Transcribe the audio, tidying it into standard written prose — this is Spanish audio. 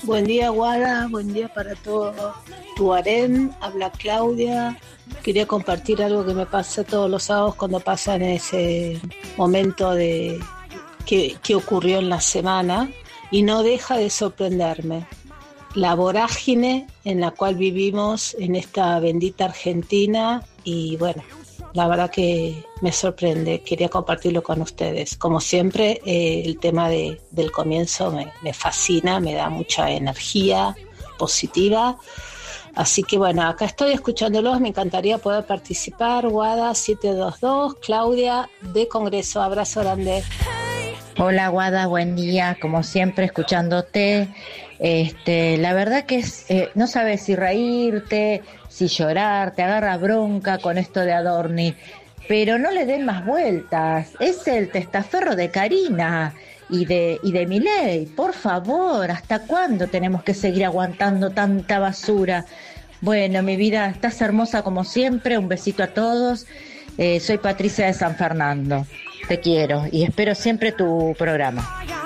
Buen día, Guada, buen día para todo tu harén. Habla Claudia. Quería compartir algo que me pasa todos los sábados cuando pasa en ese momento de que ocurrió en la semana y no deja de sorprenderme. La vorágine en la cual vivimos en esta bendita Argentina y bueno, la verdad que me sorprende, quería compartirlo con ustedes. Como siempre, el tema del comienzo me fascina, me da mucha energía positiva. Así que bueno, acá estoy escuchándolos, me encantaría poder participar. Guada 722, Claudia de Congreso, abrazo grande. Hola Guada, buen día, como siempre escuchándote. La verdad que no sabes si reírte, si llorar, te agarra bronca con esto de Adorni, pero no le den más vueltas. Es el testaferro de Karina y de Milei. Por favor, ¿hasta cuándo tenemos que seguir aguantando tanta basura? Bueno, mi vida, estás hermosa como siempre. Un besito a todos. Soy Patricia de San Fernando. Te quiero y espero siempre tu programa.